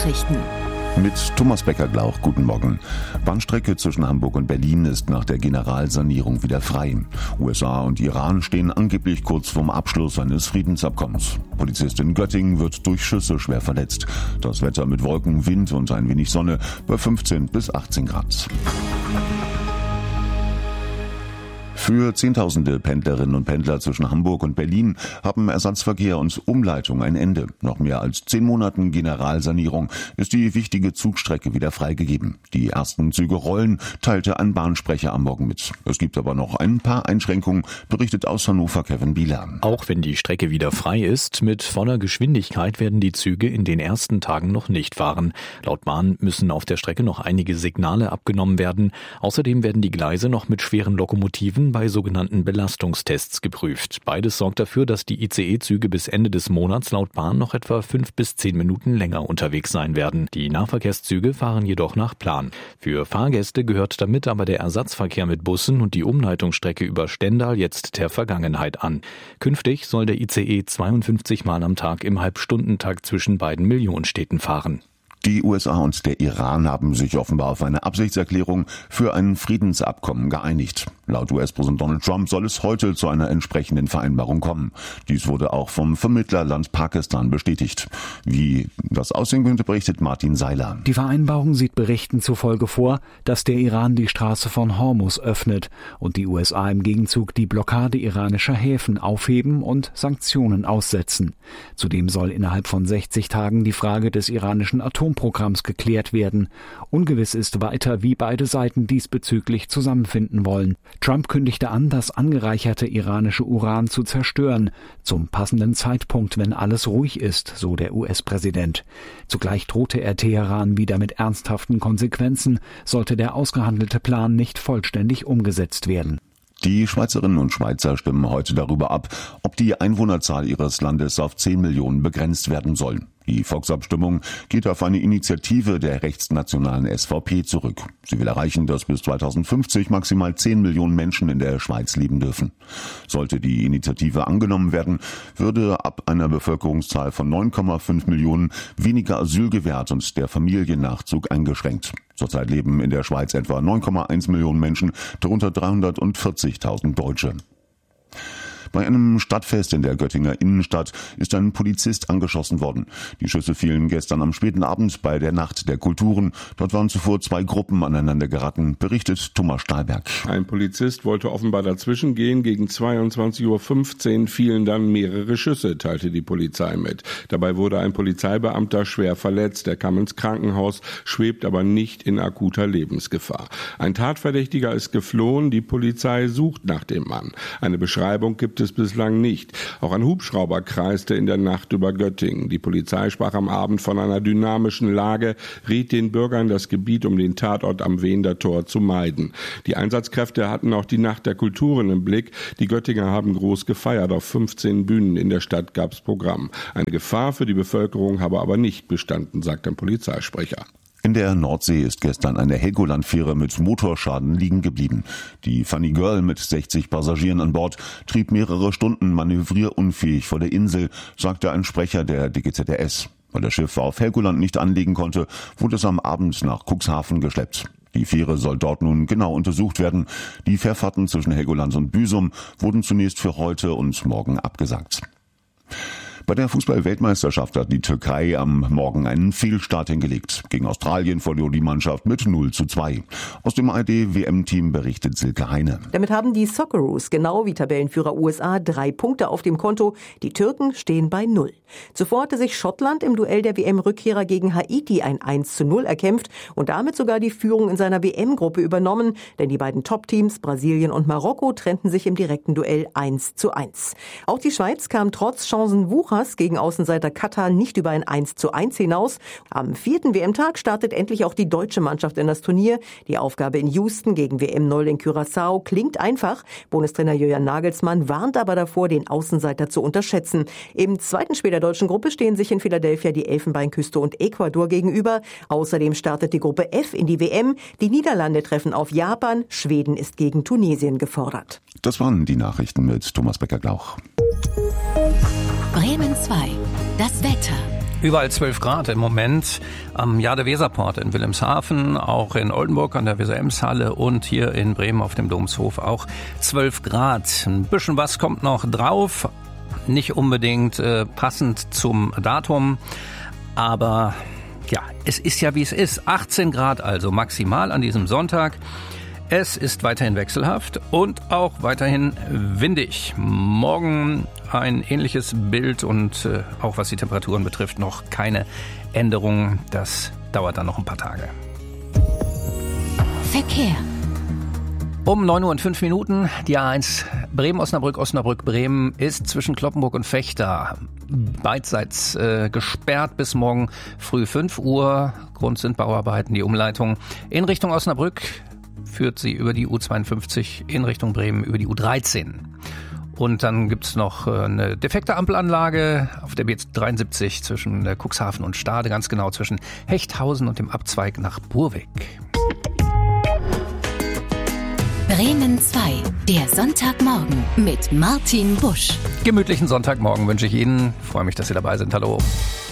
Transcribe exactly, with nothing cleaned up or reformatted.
Nachrichten. Mit Thomas Becker-Glauch, guten Morgen. Bahnstrecke zwischen Hamburg und Berlin ist nach der Generalsanierung wieder frei. U S A und Iran stehen angeblich kurz vorm Abschluss eines Friedensabkommens. Polizist in Göttingen wird durch Schüsse schwer verletzt. Das Wetter mit Wolken, Wind und ein wenig Sonne bei fünfzehn bis achtzehn Grad. Für Zehntausende Pendlerinnen und Pendler zwischen Hamburg und Berlin haben Ersatzverkehr und Umleitung ein Ende. Nach mehr als zehn Monaten Generalsanierung ist die wichtige Zugstrecke wieder freigegeben. Die ersten Züge rollen, teilte ein Bahnsprecher am Morgen mit. Es gibt aber noch ein paar Einschränkungen, berichtet aus Hannover Kevin Bieler. Auch wenn die Strecke wieder frei ist, mit voller Geschwindigkeit werden die Züge in den ersten Tagen noch nicht fahren. Laut Bahn müssen auf der Strecke noch einige Signale abgenommen werden. Außerdem werden die Gleise noch mit schweren Lokomotiven bei sogenannten Belastungstests geprüft. Beides sorgt dafür, dass die I C E-Züge bis Ende des Monats laut Bahn noch etwa fünf bis zehn Minuten länger unterwegs sein werden. Die Nahverkehrszüge fahren jedoch nach Plan. Für Fahrgäste gehört damit aber der Ersatzverkehr mit Bussen und die Umleitungsstrecke über Stendal jetzt der Vergangenheit an. Künftig soll der I C E zweiundfünfzig Mal am Tag im Halbstundentakt zwischen beiden Millionenstädten fahren. Die U S A und der Iran haben sich offenbar auf eine Absichtserklärung für ein Friedensabkommen geeinigt. Laut U S-Präsident Donald Trump soll es heute zu einer entsprechenden Vereinbarung kommen. Dies wurde auch vom Vermittlerland Pakistan bestätigt. Wie das aussehen könnte, berichtet Martin Seiler. Die Vereinbarung sieht Berichten zufolge vor, dass der Iran die Straße von Hormuz öffnet und die U S A im Gegenzug die Blockade iranischer Häfen aufheben und Sanktionen aussetzen. Zudem soll innerhalb von sechzig Tagen die Frage des iranischen Atomprogramms geklärt werden. Ungewiss ist weiter, wie beide Seiten diesbezüglich zusammenfinden wollen. Trump kündigte an, das angereicherte iranische Uran zu zerstören, zum passenden Zeitpunkt, wenn alles ruhig ist, so der U S-Präsident. Zugleich drohte er Teheran wieder mit ernsthaften Konsequenzen, sollte der ausgehandelte Plan nicht vollständig umgesetzt werden. Die Schweizerinnen und Schweizer stimmen heute darüber ab, ob die Einwohnerzahl ihres Landes auf zehn Millionen begrenzt werden soll. Die Volksabstimmung geht auf eine Initiative der rechtsnationalen S V P zurück. Sie will erreichen, dass bis zweitausendfünfzig maximal zehn Millionen Menschen in der Schweiz leben dürfen. Sollte die Initiative angenommen werden, würde ab einer Bevölkerungszahl von neun Komma fünf Millionen weniger Asyl gewährt und der Familiennachzug eingeschränkt. Zurzeit leben in der Schweiz etwa neun Komma eins Millionen Menschen, darunter dreihundertvierzigtausend Deutsche. Bei einem Stadtfest in der Göttinger Innenstadt ist ein Polizist angeschossen worden. Die Schüsse fielen gestern am späten Abend bei der Nacht der Kulturen. Dort waren zuvor zwei Gruppen aneinander geraten, berichtet Thomas Stahlberg. Ein Polizist wollte offenbar dazwischen gehen. Gegen zweiundzwanzig Uhr fünfzehn fielen dann mehrere Schüsse, teilte die Polizei mit. Dabei wurde ein Polizeibeamter schwer verletzt. Er kam ins Krankenhaus, schwebt aber nicht in akuter Lebensgefahr. Ein Tatverdächtiger ist geflohen. Die Polizei sucht nach dem Mann. Eine Beschreibung gibt es bislang nicht. Auch ein Hubschrauber kreiste in der Nacht über Göttingen. Die Polizei sprach am Abend von einer dynamischen Lage, riet den Bürgern, das Gebiet um den Tatort am Wehender Tor zu meiden. Die Einsatzkräfte hatten auch die Nacht der Kulturen im Blick. Die Göttinger haben groß gefeiert. Auf fünfzehn Bühnen in der Stadt gab's Programm. Eine Gefahr für die Bevölkerung habe aber nicht bestanden, sagt ein Polizeisprecher. In der Nordsee ist gestern eine Helgoland-Fähre mit Motorschaden liegen geblieben. Die Funny Girl mit sechzig Passagieren an Bord trieb mehrere Stunden manövrierunfähig vor der Insel, sagte ein Sprecher der D G Z R S. Weil das Schiff auf Helgoland nicht anlegen konnte, wurde es am Abend nach Cuxhaven geschleppt. Die Fähre soll dort nun genau untersucht werden. Die Fährfahrten zwischen Helgoland und Büsum wurden zunächst für heute und morgen abgesagt. Bei der Fußball-Weltmeisterschaft hat die Türkei am Morgen einen Fehlstart hingelegt. Gegen Australien verlor die Mannschaft mit null zu zwei. Aus dem A R D-W M-Team berichtet Silke Heine. Damit haben die Socceroos, genau wie Tabellenführer U S A, drei Punkte auf dem Konto. Die Türken stehen bei null. Zuvor hatte sich Schottland im Duell der W M-Rückkehrer gegen Haiti ein eins zu null erkämpft und damit sogar die Führung in seiner W M-Gruppe übernommen. Denn die beiden Top-Teams, Brasilien und Marokko, trennten sich im direkten Duell eins zu eins. Auch die Schweiz kam trotz Chancenwucher gegen Außenseiter Katar nicht über ein eins zu eins hinaus. Am vierten W M-Tag startet endlich auch die deutsche Mannschaft in das Turnier. Die Aufgabe in Houston gegen W M-Null in Curaçao klingt einfach. Bundestrainer Julian Nagelsmann warnt aber davor, den Außenseiter zu unterschätzen. Im zweiten Spiel der deutschen Gruppe stehen sich in Philadelphia die Elfenbeinküste und Ecuador gegenüber. Außerdem startet die Gruppe F in die W M. Die Niederlande treffen auf Japan. Schweden ist gegen Tunesien gefordert. Das waren die Nachrichten mit Thomas Becker-Glauch. Bremen zwei. Das Wetter. Überall zwölf Grad im Moment am Jade-Weser-Port in Wilhelmshaven, auch in Oldenburg an der Weser-Ems-Halle und hier in Bremen auf dem Domshof auch zwölf Grad. Ein bisschen was kommt noch drauf, nicht unbedingt äh, passend zum Datum, aber ja, es ist ja wie es ist. achtzehn Grad also maximal an diesem Sonntag. Es ist weiterhin wechselhaft und auch weiterhin windig. Morgen ein ähnliches Bild und äh, auch was die Temperaturen betrifft noch keine Änderung. Das dauert dann noch ein paar Tage. Verkehr. Um neun Uhr und fünf Minuten, die A eins Bremen-Osnabrück, Osnabrück-Bremen ist zwischen Cloppenburg und Vechta beidseits äh, gesperrt bis morgen früh fünf Uhr. Grund sind Bauarbeiten, die Umleitung in Richtung Osnabrück führt sie über die U zweiundfünfzig in Richtung Bremen über die U dreizehn. Und dann gibt's noch eine defekte Ampelanlage auf der B dreiundsiebzig zwischen Cuxhaven und Stade, ganz genau zwischen Hechthausen und dem Abzweig nach Burwig. Bremen zwei, der Sonntagmorgen mit Martin Busch. Gemütlichen Sonntagmorgen wünsche ich Ihnen. Ich freue mich, dass Sie dabei sind. Hallo.